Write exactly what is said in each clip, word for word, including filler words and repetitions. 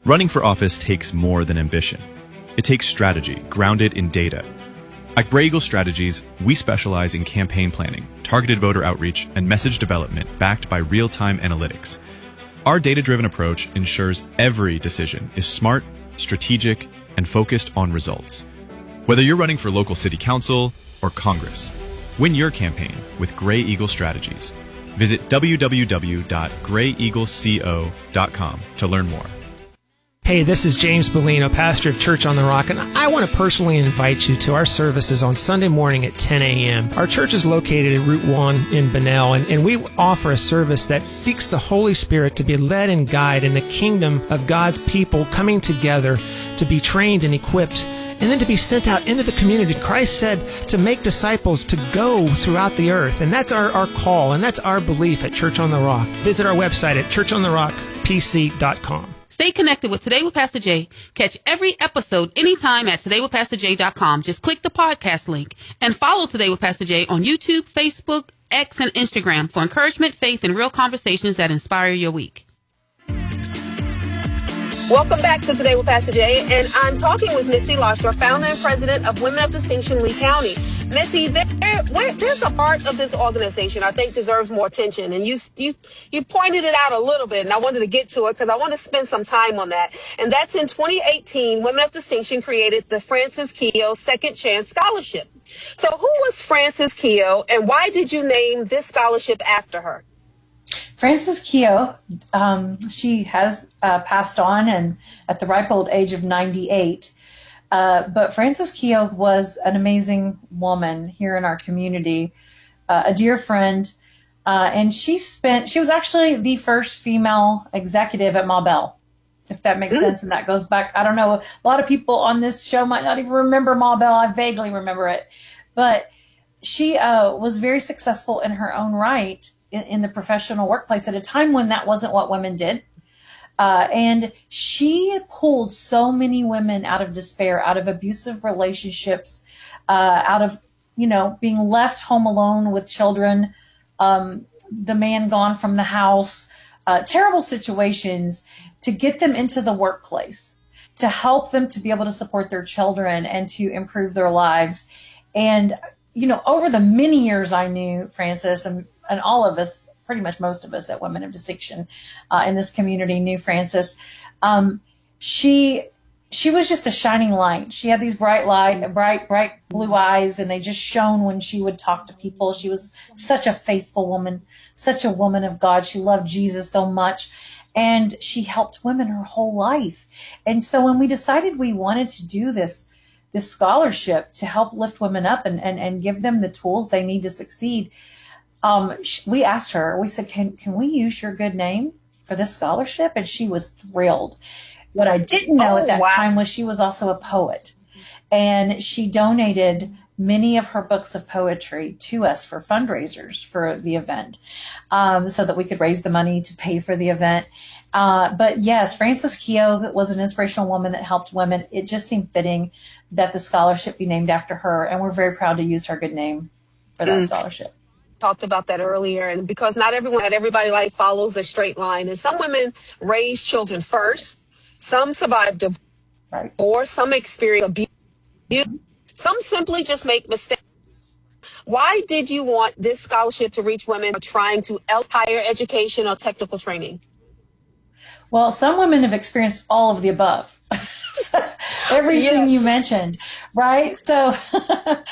Running for office takes more than ambition. It takes strategy grounded in data. At Gray Eagle Strategies, we specialize in campaign planning, targeted voter outreach, and message development backed by real-time analytics. Our data-driven approach ensures every decision is smart, strategic, and focused on results. Whether you're running for local city council or Congress, win your campaign with Gray Eagle Strategies. Visit w w w dot gray eagle co dot com to learn more. Hey, this is James Bellino, pastor of Church on the Rock, and I want to personally invite you to our services on Sunday morning at ten a.m. Our church is located at Route one in Bunnell, and, and we offer a service that seeks the Holy Spirit to be led and guided in the kingdom of God's people coming together to be trained and equipped and then to be sent out into the community. Christ said to make disciples, to go throughout the earth. And that's our, our call, and that's our belief at Church on the Rock. Visit our website at church on the rock p c dot com. Stay connected with Today with Pastor Jay. Catch every episode anytime at today with pastor jay dot com. Just click the podcast link and follow Today with Pastor Jay on YouTube, Facebook, X, and Instagram for encouragement, faith, and real conversations that inspire your week. Welcome back to Today with Pastor Jay, and I'm talking with Missy Lostor, founder and president of Women of Distinction Lee County. Missy, there, where, there's a part of this organization I think deserves more attention, and you you you pointed it out a little bit, and I wanted to get to it because I want to spend some time on that. And that's in twenty eighteen, Women of Distinction created the Francis Keough Second Chance Scholarship. So who was Francis Keough, and why did you name this scholarship after her? Francis Keough, um, she has uh, passed on and at the ripe old age of ninety-eight. Uh, but Francis Keough was an amazing woman here in our community, uh, a dear friend. Uh, and she spent, she was actually the first female executive at Ma Bell, if that makes mm. sense. And that goes back, I don't know, a lot of people on this show might not even remember Ma Bell. I vaguely remember it. But she uh, was very successful in her own right in, in the professional workplace at a time when that wasn't what women did. Uh, and she pulled so many women out of despair, out of abusive relationships, uh, out of, you know, being left home alone with children, um, the man gone from the house, uh, terrible situations, to get them into the workplace, to help them to be able to support their children and to improve their lives. And, you know, over the many years I knew Francis, and, and all of us, pretty much most of us at Women of Distinction uh, in this community knew Francis. Um, she she was just a shining light. She had these bright light, bright, bright blue eyes, and they just shone when she would talk to people. She was such a faithful woman, such a woman of God. She loved Jesus so much, and she helped women her whole life. And so when we decided we wanted to do this, this scholarship to help lift women up and, and, and give them the tools they need to succeed, Um, we asked her, we said, can, can we use your good name for this scholarship? And she was thrilled. What I didn't know oh, at that wow. time was she was also a poet, and she donated many of her books of poetry to us for fundraisers for the event, um, so that we could raise the money to pay for the event. Uh, but yes, Francis Keough was an inspirational woman that helped women. It just seemed fitting that the scholarship be named after her, and we're very proud to use her good name for that mm. scholarship. Talked about that earlier, and because not everyone, not everybody life follows a straight line, and some women raise children first, some survive divorce, right. or some experience abuse, some simply just make mistakes. Why did you want this scholarship to reach women who are trying to help higher education or technical training? Well, some women have experienced all of the above. Everything yes. you mentioned, right? So uh,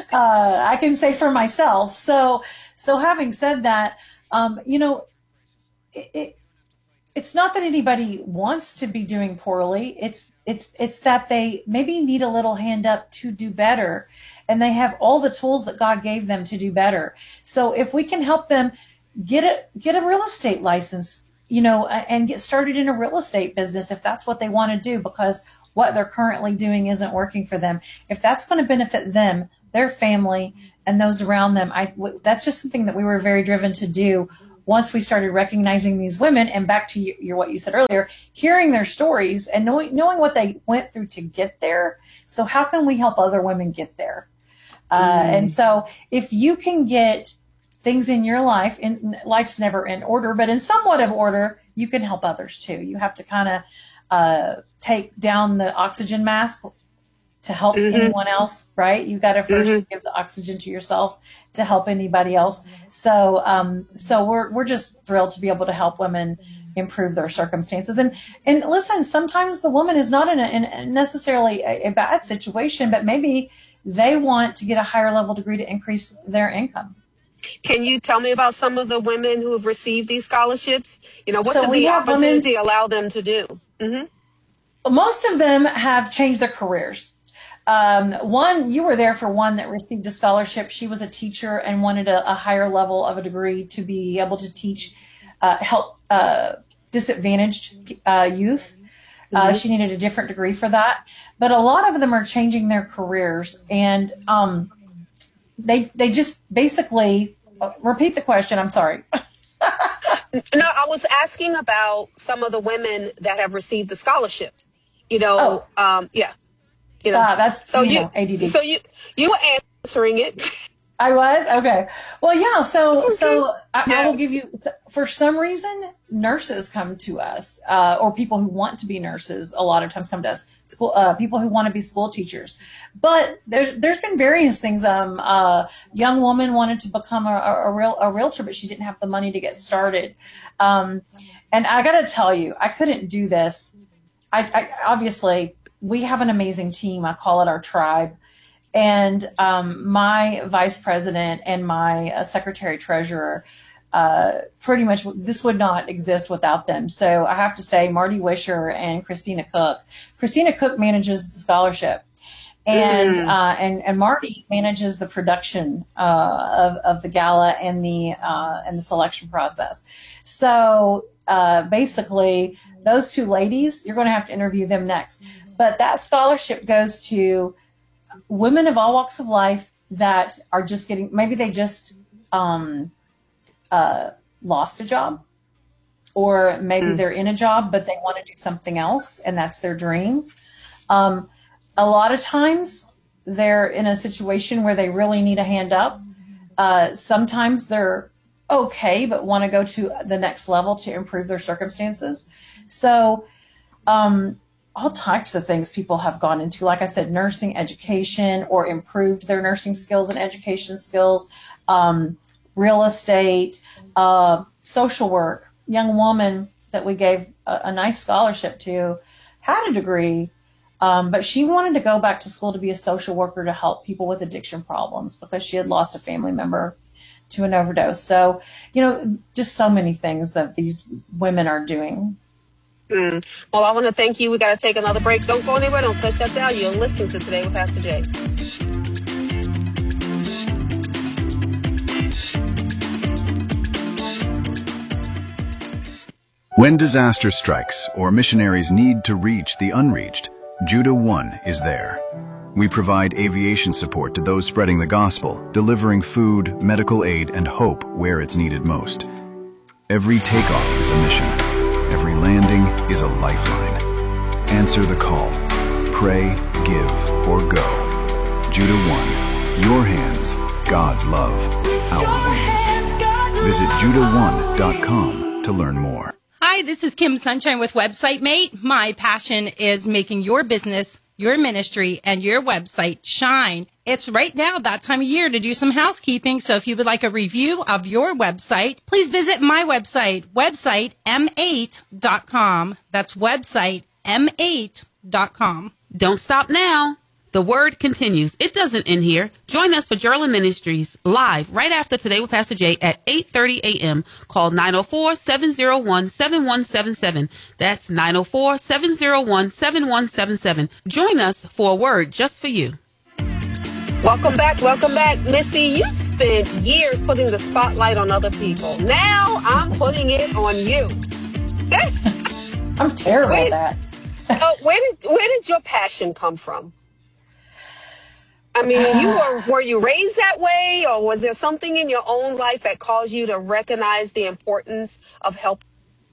I can say for myself. So, so having said that, um, you know, it, it, it's not that anybody wants to be doing poorly. It's it's it's that they maybe need a little hand up to do better, and they have all the tools that God gave them to do better. So if we can help them get a get a real estate license, you know, and get started in a real estate business if that's what they want to do, because what they're currently doing isn't working for them. If that's going to benefit them, their family, and those around them, I, that's just something that we were very driven to do once we started recognizing these women. And back to your, what you said earlier, hearing their stories and knowing, knowing what they went through to get there. So how can we help other women get there? Uh, mm. And so if you can get things in your life, in life's never in order, but in somewhat of order, you can help others too. You have to kind of uh, take down the oxygen mask to help mm-hmm. anyone else, right? You got to first mm-hmm. give the oxygen to yourself to help anybody else. So, um, so we're, we're just thrilled to be able to help women improve their circumstances. And, and listen, sometimes the woman is not in, a, in necessarily a, a bad situation, but maybe they want to get a higher level degree to increase their income. Can you tell me about some of the women who have received these scholarships? You know, what so did the opportunity women, allow them to do? Mm-hmm. Most of them have changed their careers. Um, one, you were there for one that received a scholarship. She was a teacher and wanted a, a higher level of a degree to be able to teach, uh, help uh, disadvantaged uh, youth. Uh, mm-hmm. She needed a different degree for that. But a lot of them are changing their careers, and um, they they just basically uh, repeat the question. I'm sorry. No, I was asking about some of the women that have received the scholarship. You know, oh. um, yeah. You know, ah, that's so you, you, know, A D D. So you you were answering it. I was okay. Well, yeah. So okay. so I, yeah. I will give you. For some reason, nurses come to us, uh, or people who want to be nurses. A lot of times come to us. School uh, people who want to be school teachers. But there's there's been various things. Um, a young woman wanted to become a, a, a real a realtor, but she didn't have the money to get started. Um, and I got to tell you, I couldn't do this. I, I obviously. We have an amazing team. I call it our tribe. And um, my vice president and my uh, secretary treasurer, uh, pretty much this would not exist without them. So I have to say Marty Wisher and Christina Cook. Christina Cook manages the scholarship. And mm. uh, and and Marty manages the production uh, of of the gala and the uh, and the selection process. So uh, basically, those two ladies, you're going to have to interview them next. But that scholarship goes to women of all walks of life that are just getting, maybe they just um, uh, lost a job, or maybe mm. they're in a job, but they want to do something else, and that's their dream. Um, a lot of times they're in a situation where they really need a hand up. Uh, sometimes they're okay, but want to go to the next level to improve their circumstances. So, um, all types of things people have gone into, like I said, nursing education, or improved their nursing skills and education skills, um, real estate, uh, social work. Young woman that we gave a, a nice scholarship to had a degree, um, but she wanted to go back to school to be a social worker to help people with addiction problems because she had lost a family member to an overdose. So, you know, just so many things that these women are doing. Mm. Well, I want to thank you. We got to take another break. Don't go anywhere. Don't touch that dial. You're listening to Today with Pastor Jay. When disaster strikes or missionaries need to reach the unreached, Judah One is there. We provide aviation support to those spreading the gospel, delivering food, medical aid, and hope where it's needed most. Every takeoff is a mission. Every landing is a lifeline. Answer the call. Pray, give, or go. Judah One. Your hands, God's love, our wings. Visit judah one dot com to learn more. Hi, this is Kim Sunshine with Website Mate. My passion is making your business, your ministry, and your website shine. It's right now that time of year to do some housekeeping. So if you would like a review of your website, please visit my website, website m eight dot com. That's website m eight dot com. Don't stop now. The word continues. It doesn't end here. Join us for Gerland Ministries live right after Today with Pastor Jay at eight thirty a.m. Call nine oh four, seven oh one, seven one seven seven. That's nine oh four, seven oh one, seven one seven seven. Join us for a word just for you. Welcome back. Welcome back. Missy, you spent years putting the spotlight on other people. Now I'm putting it on you. I'm terrible where, at that. uh, where did where did your passion come from? I mean, you were were you raised that way, or was there something in your own life that caused you to recognize the importance of helping?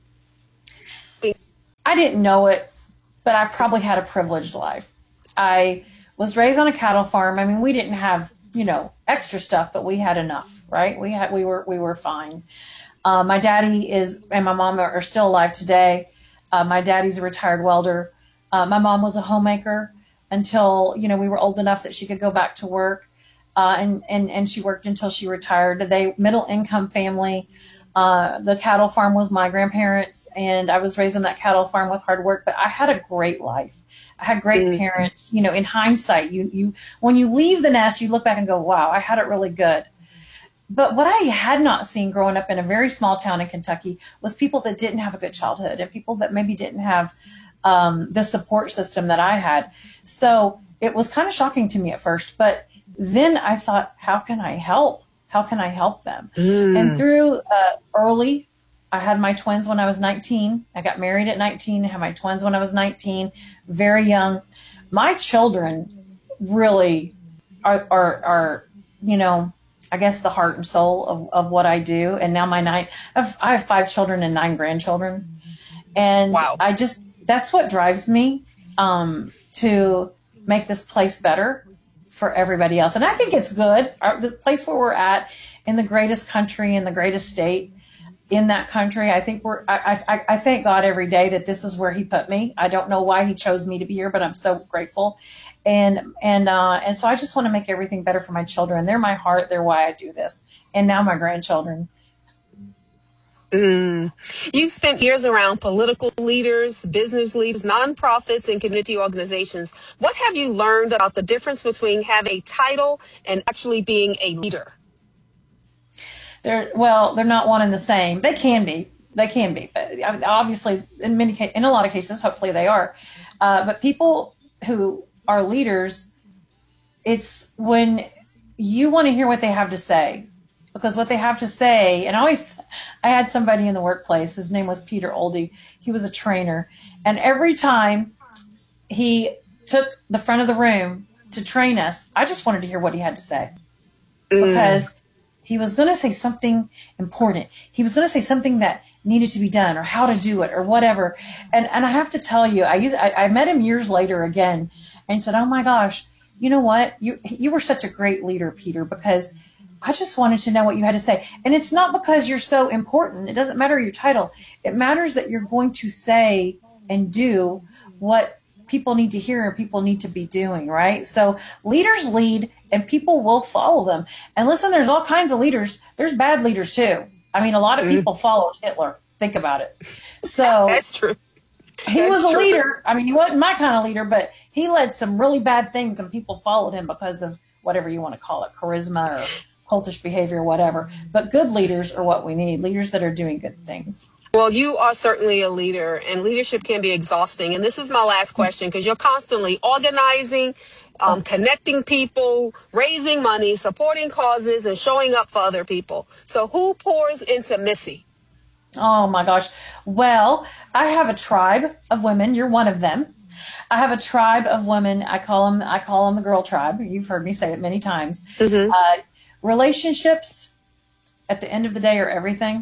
I didn't know it, but I probably had a privileged life. I was raised on a cattle farm. I mean, we didn't have, you know, extra stuff, but we had enough, right? We had, we were, we were fine. Uh, my daddy is, and my mom are still alive today. Uh, my daddy's a retired welder. Uh, my mom was a homemaker until, you know, we were old enough that she could go back to work. Uh, and, and, and she worked until she retired. They middle income family. Uh, the cattle farm was my grandparents, and I was raised on that cattle farm with hard work, but I had a great life. I had great mm-hmm. parents. You know, in hindsight, you, you, when you leave the nest, you look back and go, wow, I had it really good. But what I had not seen growing up in a very small town in Kentucky was people that didn't have a good childhood and people that maybe didn't have um, the support system that I had. So it was kind of shocking to me at first, but then I thought, how can I help? How can I help them? Mm. And through uh, early, I had my twins when I was nineteen. I got married at nineteen. I had my twins when I was nineteen, very young. My children really are, are, are you know, I guess the heart and soul of, of what I do. And now my nine, I have, I have five children and nine grandchildren. And wow. I just, that's what drives me um, to make this place better for everybody else. And I think it's good. Our, the place where we're at in the greatest country, in the greatest state in that country, I think we're, I, I, I thank God every day that this is where he put me. I don't know why he chose me to be here, but I'm so grateful. And, and, uh, and so I just want to make everything better for my children. They're my heart. They're why I do this. And now my grandchildren. Mm. You've spent years around political leaders, business leaders, nonprofits, and community organizations. What have you learned about the difference between having a title and actually being a leader? They're, well, they're not one and the same. They can be. They can be. But obviously, in many cases, in a lot of cases, hopefully they are. Uh, but people who are leaders, it's when you want to hear what they have to say. Because what they have to say, and I always, I had somebody in the workplace, his name was Peter Oldie. He was a trainer. And every time he took the front of the room to train us, I just wanted to hear what he had to say. Mm. Because he was going to say something important. He was going to say something that needed to be done or how to do it or whatever. And and I have to tell you, I used, I, I met him years later again and said, oh my gosh, you know what? You, you were such a great leader, Peter, because I just wanted to know what you had to say. And it's not because you're so important. It doesn't matter your title. It matters that you're going to say and do what people need to hear and people need to be doing, right? So leaders lead and people will follow them. And listen, there's all kinds of leaders. There's bad leaders too. I mean, a lot of people followed Hitler. Think about it. So that's true. He That's was a true. leader. I mean, he wasn't my kind of leader, but he led some really bad things and people followed him because of whatever you want to call it, charisma or cultish behavior, whatever. But good leaders are what we need, leaders that are doing good things. Well, you are certainly a leader, and leadership can be exhausting. And this is my last question, because you're constantly organizing, um, connecting people, raising money, supporting causes, and showing up for other people. So who pours into Missy? Oh, my gosh. Well, I have a tribe of women. You're one of them. I have a tribe of women. I call them, I call them the girl tribe. You've heard me say it many times. Mm-hmm. Uh, relationships at the end of the day are everything.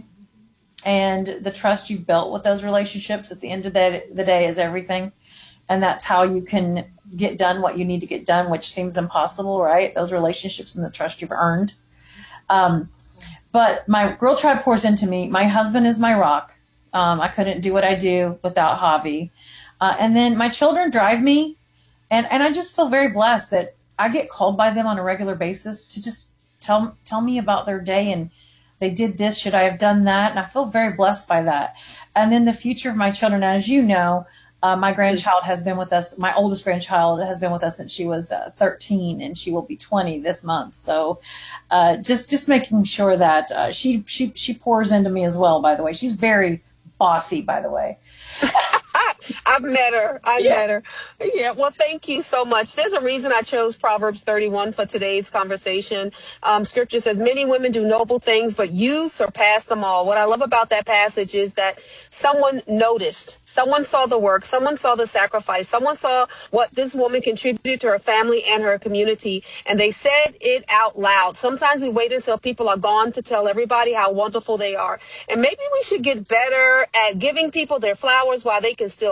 And the trust you've built with those relationships at the end of the, the day is everything. And that's how you can get done what you need to get done, which seems impossible, right? Those relationships and the trust you've earned. Um, but my girl tribe pours into me. My husband is my rock. Um, I couldn't do what I do without Javi. Uh, and then my children drive me. And, and I just feel very blessed that I get called by them on a regular basis to just tell, tell me about their day and they did this. Should I have done that? And I feel very blessed by that. And then the future of my children, as you know, uh, my grandchild has been with us. My oldest grandchild has been with us since she was uh, thirteen, and she will be twenty this month. So uh, just just making sure that uh, she she she pours into me as well. By the way, she's very bossy. By the way. I've met her. I yeah. met her. Yeah. Well, thank you so much. There's a reason I chose Proverbs thirty-one for today's conversation. Um, scripture says, many women do noble things, but you surpass them all. What I love about that passage is that someone noticed. Someone saw the work. Someone saw the sacrifice. Someone saw what this woman contributed to her family and her community. And they said it out loud. Sometimes we wait until people are gone to tell everybody how wonderful they are. And maybe we should get better at giving people their flowers while they can still